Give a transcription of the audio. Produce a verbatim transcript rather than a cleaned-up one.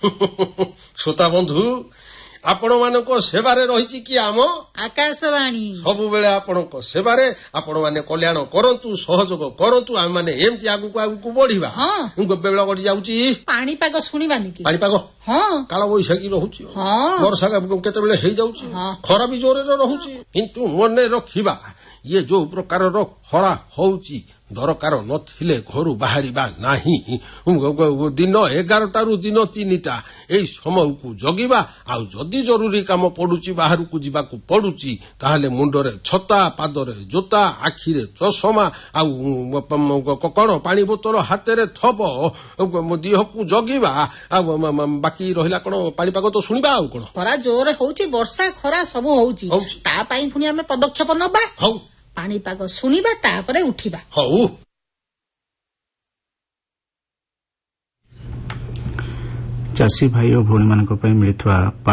ଶ୍ରୋତା ବନ୍ଧୁ आपण मानक सेवारे रही कि आम आकाशवाणी सबुबेले आपणक सेवारे आपण माने कल्याण करंतु सहयोग करंतु आम माने एमती आगु आगु बढ़िबा बेल गड़ी जाउची पाणीपाग सुनिबानी कि पाणीपाग हां काल बैशाखी रहुची हां वर्षा केतेबेले हे जाउची खरा भी जोरे रहुची किंतु मने रखिबा ये जो प्रकार रो खरा होउची दरकार नथिले घरु बाहरिबा नाही दिन एगारटा रु दिन तीनटा एई समय को जगिबा आ जदी जरूरी काम पडुची बाहर को जीवा को पडुची ताहाले मुंडरे छता पादरे जोता आखिरे चश्मा आ कण पानी बोतल हातेरे थब देह को जगिबा आ बाकी रहिला कोन पानी पाग तो सुनिबा आ कोन खरा जोरे होउची वर्षा खरा सब होउची ता पई पुनी हमें पदक्षेप नबा हौ पाणीपाग सुनिबा तापरे उठिबा हौ चासी भाई और भौणी मानक मिलुवा